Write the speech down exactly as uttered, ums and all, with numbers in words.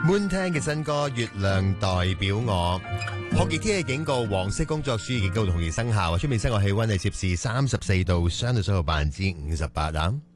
Moon Tang 嘅新歌《月亮代表我》，酷熱天氣警告，黃色工作暑熱警告同時生效。出面室外氣溫係攝氏三十四度，相對濕度百分之五十八啊。